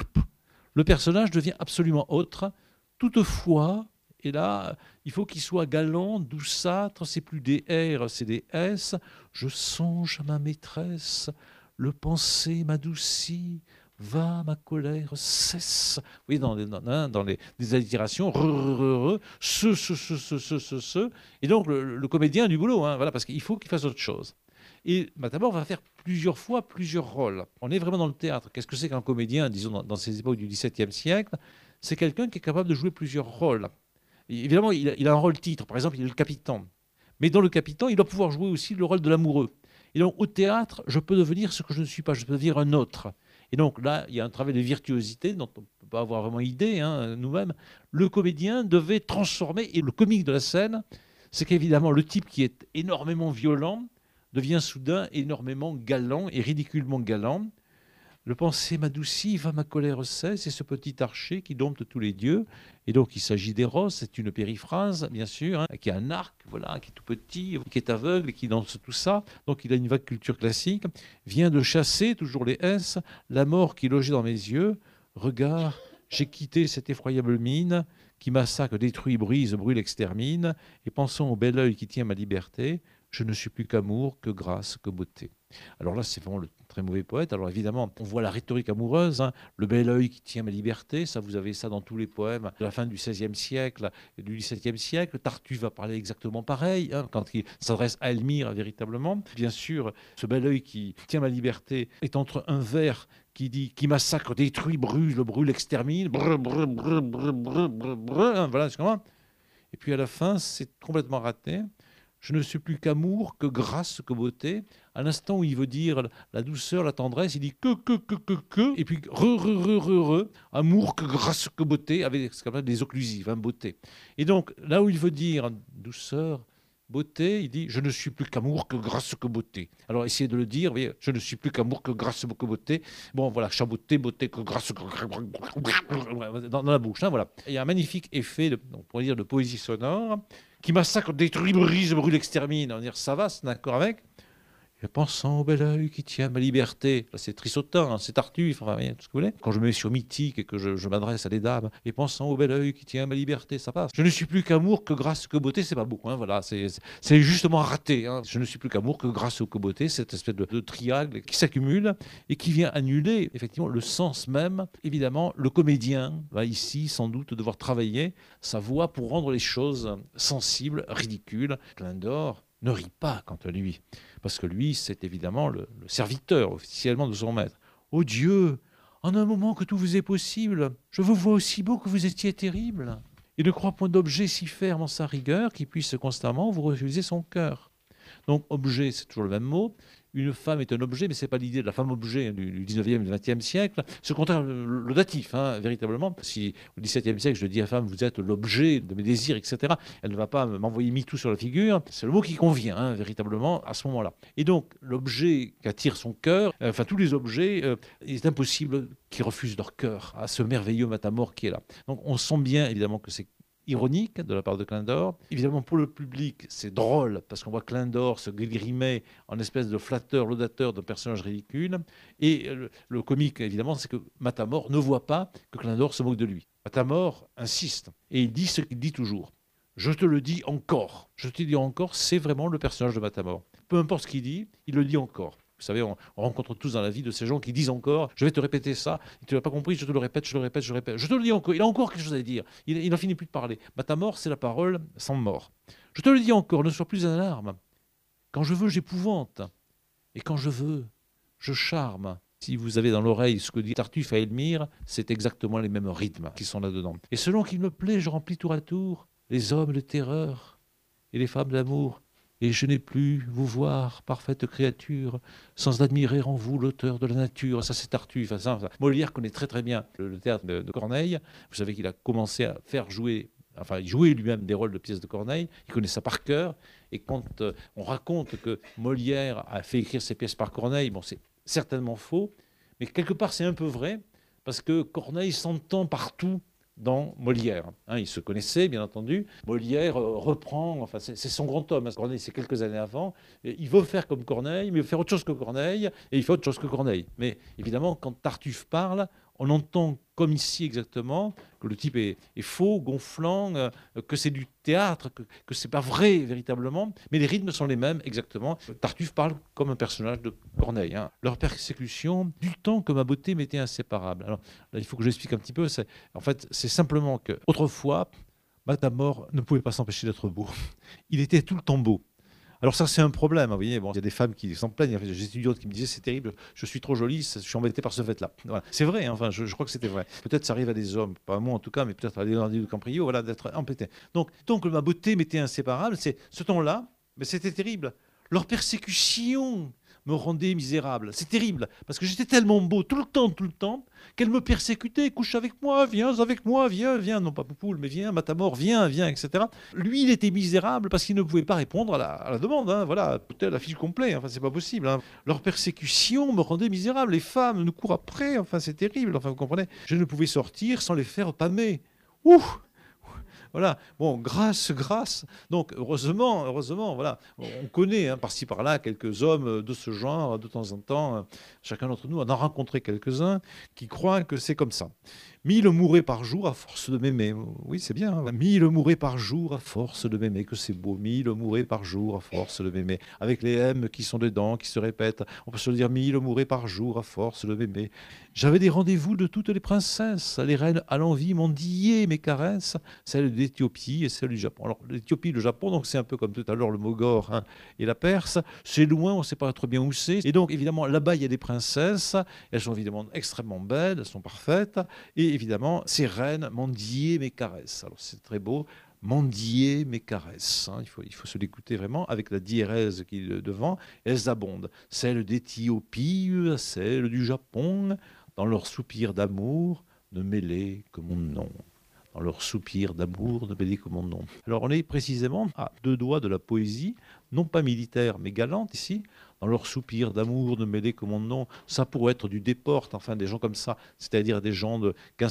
le personnage devient absolument autre. Toutefois, et là, il faut qu'il soit galant, douceâtre, c'est plus des R, c'est des S. Je songe à ma maîtresse, le penser m'adoucit. Va, ma colère cesse. Oui, dans les allitérations, ce. Et donc, le comédien a du boulot, hein, voilà, parce qu'il faut qu'il fasse autre chose. Et Matamor va faire plusieurs fois plusieurs rôles. On est vraiment dans le théâtre. Qu'est-ce que c'est qu'un comédien, disons, dans ces époques du XVIIe siècle? C'est quelqu'un qui est capable de jouer plusieurs rôles. Et évidemment, il a un rôle titre. Par exemple, il est le capitaine. Mais dans le capitaine, il doit pouvoir jouer aussi le rôle de l'amoureux. Et donc, au théâtre, je peux devenir ce que je ne suis pas. Je peux devenir un autre. Et donc là, il y a un travail de virtuosité dont on ne peut pas avoir vraiment idée hein, nous-mêmes. Le comédien devait transformer, et le comique de la scène, c'est qu'évidemment, le type qui est énormément violent devient soudain énormément galant et ridiculement galant. Le penser m'adoucit, va ma colère cesse, c'est ce petit archer qui dompte tous les dieux. Et donc il s'agit d'Eros, c'est une périphrase, bien sûr, hein, qui a un arc, voilà, qui est tout petit, qui est aveugle et qui danse tout ça. Donc il a une vague culture classique. Vient de chasser, toujours les S, la mort qui logeait dans mes yeux. Regard, j'ai quitté cette effroyable mine qui massacre, détruit, brise, brûle, extermine. Et pensons au bel œil qui tient ma liberté. Je ne suis plus qu'amour, que grâce, que beauté. Alors là, c'est vraiment le très mauvais poète. Alors évidemment, on voit la rhétorique amoureuse, hein, le bel œil qui tient ma liberté, ça vous avez ça dans tous les poèmes de la fin du XVIe siècle et du XVIIe siècle. Tartuffe va parler exactement pareil, hein, quand il s'adresse à Elmire véritablement. Bien sûr, ce bel œil qui tient ma liberté est entre un vers qui dit qui massacre, détruit, brûle, extermine, voilà, c'est comment. Et puis à la fin, c'est complètement raté. Je ne suis plus qu'amour, que grâce, que beauté. À l'instant où il veut dire la douceur, la tendresse, il dit que, et puis amour, que grâce, que beauté, avec ce qu'on appelle des occlusives, hein, beauté. Et donc, là où il veut dire douceur, beauté, il dit je ne suis plus qu'amour, que grâce, que beauté. Alors essayez de le dire, vous voyez, je ne suis plus qu'amour, que grâce, que beauté. Bon, voilà, chaboté, beauté, que grâce, dans la bouche, hein, voilà. Il y a un magnifique effet, on pourrait dire, de poésie sonore qui massacre, détruit, brise, brûle, extermine. On va dire ça va, c'est d'accord avec. Et pensant au bel œil qui tient ma liberté. Là, c'est Trissotin, hein, c'est Tartuffe, enfin, tout ce que vous voulez. Quand je me mets sur mythique et que je m'adresse à des dames, et pensant au bel œil qui tient ma liberté, ça passe. Je ne suis plus qu'amour, que grâce, que beauté, c'est pas beau. Hein, voilà, c'est justement raté. Hein. Je ne suis plus qu'amour, que grâce, que beauté, cette espèce de triangle qui s'accumule et qui vient annuler effectivement le sens même. Évidemment, le comédien va ici sans doute devoir travailler sa voix pour rendre les choses sensibles, ridicules. Clin d'or ne rit pas quant à lui, parce que lui, c'est évidemment le serviteur officiellement de son maître. Ô Dieu, en un moment que tout vous est possible, je vous vois aussi beau que vous étiez terrible. Il ne croit point d'objet si ferme en sa rigueur qui puisse constamment vous refuser son cœur. Donc objet, c'est toujours le même mot. Une femme est un objet, mais ce n'est pas l'idée de la femme-objet du 19e et du 20e siècle. C'est au contraire le datif, hein, véritablement. Si au 17e siècle, je dis à la femme, vous êtes l'objet de mes désirs, etc., elle ne va pas m'envoyer MeToo sur la figure. C'est le mot qui convient, hein, véritablement, à ce moment-là. Et donc, l'objet qu'attire son cœur, enfin, tous les objets, il est impossible qu'ils refusent leur cœur à ce merveilleux matamor qui est là. Donc, on sent bien, évidemment, que c'est ironique de la part de Clin d'or. Évidemment, pour le public, c'est drôle parce qu'on voit Clin d'or se grimer en espèce de flatteur, laudateur d'un personnage ridicule. Et le comique, évidemment, c'est que Matamor ne voit pas que Clin d'or se moque de lui. Matamor insiste et il dit ce qu'il dit toujours. Je te le dis encore. Je te le dis encore, c'est vraiment le personnage de Matamor. Peu importe ce qu'il dit, il le dit encore. Vous savez, on rencontre tous dans la vie de ces gens qui disent encore « je vais te répéter ça, et tu n'as pas compris, je te le répète, je le répète, je le répète. Je te le dis encore, il a encore quelque chose à dire. Il n'en finit plus de parler. Matamor, c'est la parole sans mort. Je te le dis encore, ne sois plus un alarme. Quand je veux, j'épouvante. Et quand je veux, je charme. » Si vous avez dans l'oreille ce que dit Tartuffe à Elmire, c'est exactement les mêmes rythmes qui sont là-dedans. Et selon qu'il me plaît, je remplis tour à tour les hommes de terreur et les femmes d'amour. Et je n'ai plus vous voir, parfaite créature, sans admirer en vous l'auteur de la nature. Ça, c'est Tartuffe. Ça. Molière connaît très très bien le théâtre de Corneille. Vous savez qu'il a commencé à faire jouer, enfin, il jouait lui-même des rôles de pièces de Corneille. Il connaît ça par cœur. Et quand on raconte que Molière a fait écrire ses pièces par Corneille, bon, c'est certainement faux, mais quelque part, c'est un peu vrai, parce que Corneille s'entend partout dans Molière. Hein, ils se connaissaient, bien entendu. Molière reprend, enfin, c'est son grand homme. Hein. Corneille, c'est quelques années avant. Et il veut faire comme Corneille, mais il veut faire autre chose que Corneille, et il fait autre chose que Corneille. Mais évidemment, quand Tartuffe parle, on entend, comme ici exactement, que le type est faux, gonflant, que c'est du théâtre, que c'est pas vrai véritablement, mais les rythmes sont les mêmes exactement. Tartuffe parle comme un personnage de Corneille. Hein. Leur persécution, du temps que ma beauté m'était inséparable. Alors là, il faut que j'explique un petit peu. En fait, c'est simplement que autrefois, Matamor ne pouvait pas s'empêcher d'être beau. Il était tout le temps beau. Alors ça, c'est un problème, vous voyez. Bon, il y a des femmes qui s'en plaignent. Il y a des étudiantes qui me disaient c'est terrible, je suis trop jolie, je suis embêtée par ce fait-là. Voilà. C'est vrai, hein, enfin, je crois que c'était vrai. Peut-être ça arrive à des hommes, pas à moi en tout cas, mais peut-être à Leonardo DiCaprio, voilà, d'être embêté. Donc, tant que ma beauté m'était inséparable, c'est ce temps-là, mais c'était terrible. Leur persécution me rendait misérable. C'est terrible, parce que j'étais tellement beau tout le temps, qu'elle me persécutait. Couche avec moi, viens avec moi, viens, non pas Poupoule, mais viens, Matamor, viens, etc. Lui, il était misérable parce qu'il ne pouvait pas répondre à la demande. Hein. Voilà, peut-être la fiche complète, enfin, c'est pas possible. Hein. Leur persécution me rendait misérable. Les femmes nous courent après, enfin, c'est terrible, enfin, vous comprenez. Je ne pouvais sortir sans les faire pâmer. Ouh! Voilà, bon, grâce. Donc, heureusement, voilà, on connaît hein, par-ci par-là quelques hommes de ce genre, de temps en temps. Chacun d'entre nous en a rencontré quelques-uns qui croient que c'est comme ça. 1000 mouraient par jour à force de m'aimer. Oui, c'est bien. Hein. 1000 mouraient par jour à force de m'aimer, que c'est beau. 1000 mouraient par jour à force de m'aimer. Avec les M qui sont dedans, qui se répètent. On peut se dire 1000 mouraient par jour à force de m'aimer. J'avais des rendez-vous de toutes les princesses. Les reines à l'envie m'ont dié mes caresses, celles d'Éthiopie et celles du Japon. Alors, l'Éthiopie et le Japon, donc c'est un peu comme tout à l'heure le Mogor hein, et la Perse. C'est loin, on ne sait pas trop bien où c'est. Et donc, évidemment, là-bas, il y a des princesses. Elles sont évidemment extrêmement belles, elles sont parfaites. Et évidemment, ces reines m'ont dié mes caresses. Alors, c'est très beau. mendier mes caresses. Hein. Il faut se l'écouter vraiment avec la diérèse qui est devant. Elles abondent. Celles d'Éthiopie, celles du Japon, dans leurs soupirs d'amour, ne mêlez que mon nom. Dans leurs soupirs d'amour, ne mêlez que mon nom. Alors on est précisément à 2 doigts de la poésie, non pas militaire, mais galante ici. Dans leurs soupirs d'amour, ne mêlez que mon nom. Ça pourrait être du Desportes, enfin des gens comme ça, c'est-à-dire des gens de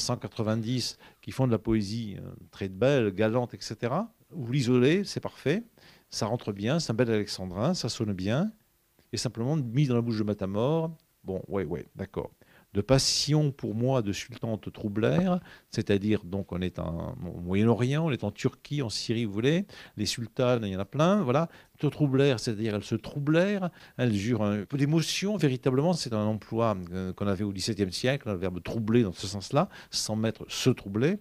1590 qui font de la poésie très belle, galante, etc. Vous l'isolez, c'est parfait, ça rentre bien, c'est un bel alexandrin, ça sonne bien, et simplement mis dans la bouche de Matamor, bon, ouais, d'accord. De passion pour moi de sultan te troublèrent, c'est-à-dire donc on est au Moyen-Orient, on est en Turquie, en Syrie, vous voulez, les sultanes, il y en a plein, voilà, te troublèrent, c'est-à-dire elles se troublèrent, elles jurent un peu d'émotion, véritablement, c'est un emploi qu'on avait au XVIIe siècle, le verbe troubler dans ce sens-là, sans mettre se troubler.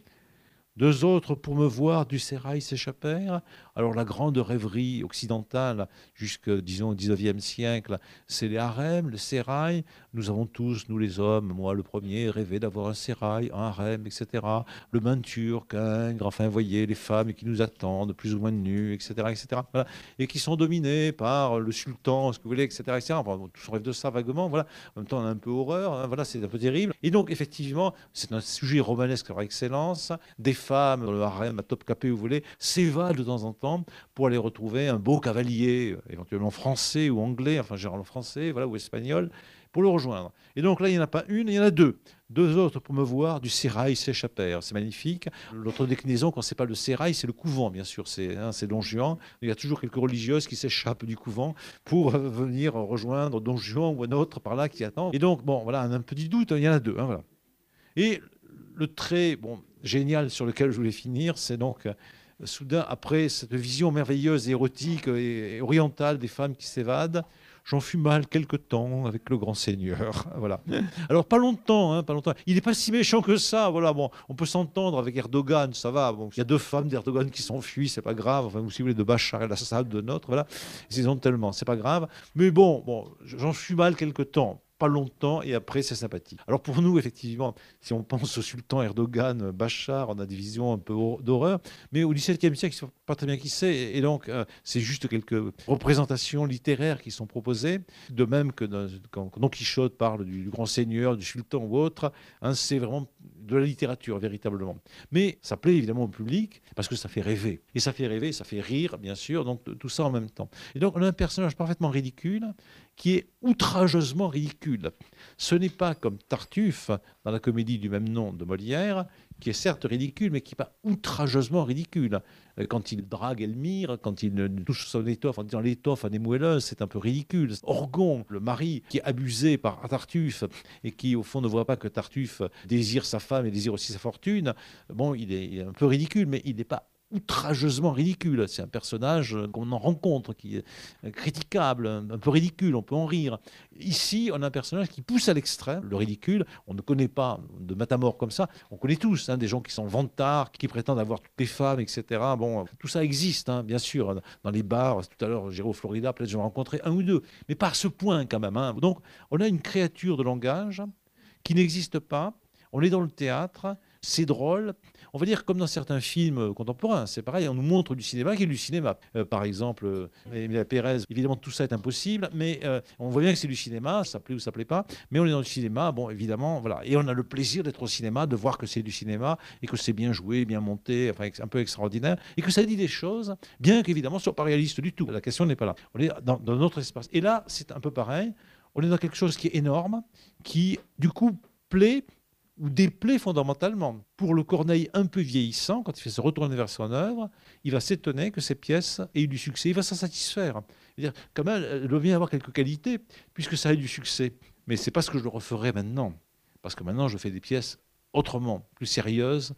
2 autres pour me voir du sérail s'échappèrent. Alors la grande rêverie occidentale, jusque disons au XIXe siècle, c'est les harems, le sérail. Nous avons tous, nous les hommes, moi le premier, rêvé d'avoir un sérail, un harem, etc. Le bain turc, Ingres, enfin vous voyez, les femmes qui nous attendent, plus ou moins nues, etc. etc. Voilà. Et qui sont dominées par le sultan, ce que vous voulez, etc. etc. Enfin, tous on rêve de ça vaguement, voilà. En même temps on a un peu horreur, hein, voilà, c'est un peu terrible. Et donc effectivement, c'est un sujet romanesque par excellence. Des femmes, dans le harem, à Topkapi, vous voulez, s'évadent de temps en temps pour aller retrouver un beau cavalier, éventuellement français ou anglais, enfin généralement français, voilà, ou espagnol, pour le rejoindre. Et donc là, il n'y en a pas une, il y en a 2. 2 autres pour me voir du sérail s'échappèrent. C'est magnifique. L'autre déclinaison, quand c'est pas le sérail, c'est le couvent, bien sûr. C'est Don Juan. Il y a toujours quelques religieuses qui s'échappent du couvent pour venir rejoindre Don Juan ou un autre par là qui attend. Et donc, bon, voilà, un petit doute, il y en a 2. Hein, voilà. Et le trait génial sur lequel je voulais finir, c'est donc soudain, après cette vision merveilleuse, érotique et orientale des femmes qui s'évadent, j'en fus mal quelque temps avec le grand seigneur. Voilà. Alors pas longtemps, hein, pas longtemps. Il n'est pas si méchant que ça. Voilà, bon, on peut s'entendre avec Erdogan, ça va. Bon, il y a 2 femmes d'Erdogan qui s'enfuient, c'est pas grave. Enfin, vous si vous voulez, de Bachar el-Assad, de notre, voilà. Ils ont tellement, c'est pas grave. Mais bon, j'en fus mal quelque temps. Pas longtemps, et après, c'est sympathique. Alors pour nous, effectivement, si on pense au sultan Erdogan, Bachar, on a des visions un peu d'horreur, mais au XVIIe siècle, ils ne savent pas très bien qui c'est, et donc c'est juste quelques représentations littéraires qui sont proposées, de même que quand Don Quichotte parle du grand seigneur, du sultan ou autre, hein, c'est vraiment de la littérature, véritablement. Mais ça plaît évidemment au public, parce que ça fait rêver. Et ça fait rêver, ça fait rire, bien sûr, donc tout ça en même temps. Et donc on a un personnage parfaitement ridicule, qui est outrageusement ridicule. Ce n'est pas comme Tartuffe dans la comédie du même nom de Molière, qui est certes ridicule, mais qui n'est pas outrageusement ridicule. Quand il drague Elmire, quand il touche son étoffe en disant l'étoffe à des moelleuses, c'est un peu ridicule. Orgon, le mari qui est abusé par Tartuffe et qui au fond ne voit pas que Tartuffe désire sa femme et désire aussi sa fortune, bon, il est un peu ridicule, mais il n'est pas outrageusement ridicule. C'est un personnage qu'on en rencontre, qui est critiquable, un peu ridicule, on peut en rire. Ici, on a un personnage qui pousse à l'extrême, le ridicule. On ne connaît pas de Matamor comme ça. On connaît tous des gens qui sont vantards, qui prétendent avoir toutes les femmes, etc. Bon, tout ça existe, bien sûr, dans les bars. Tout à l'heure, j'irai au Florida, peut-être j'en rencontrais 1 ou 2, mais pas à ce point quand même. Donc, on a une créature de langage qui n'existe pas. On est dans le théâtre, c'est drôle. On va dire comme dans certains films contemporains, c'est pareil, on nous montre du cinéma qui est du cinéma. Par exemple, Emilia Pérez, évidemment tout ça est impossible, mais on voit bien que c'est du cinéma, ça plaît ou ça plaît pas, mais on est dans le cinéma, bon évidemment, voilà. Et on a le plaisir d'être au cinéma, de voir que c'est du cinéma et que c'est bien joué, bien monté, enfin un peu extraordinaire, et que ça dit des choses, bien qu'évidemment ce soit pas réaliste du tout. La question n'est pas là. On est dans notre espace. Et là, c'est un peu pareil, on est dans quelque chose qui est énorme, qui du coup plaît ou déplaît fondamentalement. Pour le Corneille un peu vieillissant, quand il fait se retourner vers son œuvre, il va s'étonner que ses pièces aient eu du succès. Il va s'en satisfaire. C'est-à-dire, quand même, elle doit bien avoir quelques qualités, puisque ça a eu du succès. Mais ce n'est pas ce que je le referai maintenant. Parce que maintenant, je fais des pièces autrement, plus sérieuses.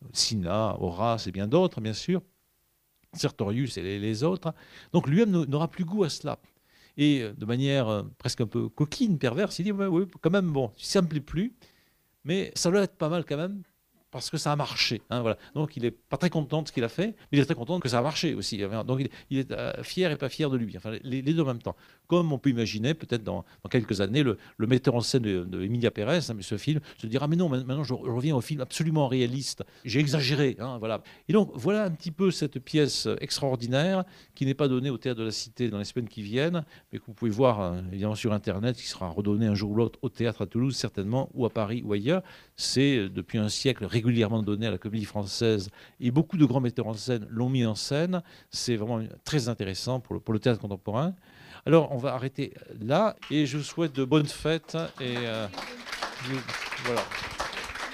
Sina, Horace et bien d'autres, bien sûr. Sertorius et les autres. Donc lui-même n'aura plus goût à cela. Et de manière presque un peu coquine, perverse, il dit, oui, quand même, bon, ça ne me plaît plus. Mais ça doit être pas mal quand même, parce que ça a marché. Hein, voilà. Donc il n'est pas très content de ce qu'il a fait, mais il est très content que ça a marché aussi. Donc il est fier et pas fier de lui. Enfin, les deux en même temps. Comme on peut imaginer, peut-être dans quelques années, le metteur en scène de Emilia Pérez, hein, ce film, se dira mais non, maintenant je reviens au film absolument réaliste. J'ai exagéré. Hein, voilà. Et donc voilà un petit peu cette pièce extraordinaire qui n'est pas donnée au Théâtre de la Cité dans les semaines qui viennent, mais que vous pouvez voir évidemment sur Internet, qui sera redonnée un jour ou l'autre au théâtre à Toulouse certainement, ou à Paris ou ailleurs. C'est depuis un siècle régulièrement donné à la Comédie Française et beaucoup de grands metteurs en scène l'ont mis en scène. C'est vraiment très intéressant pour le théâtre contemporain. Alors on va arrêter là et je vous souhaite de bonnes fêtes et voilà.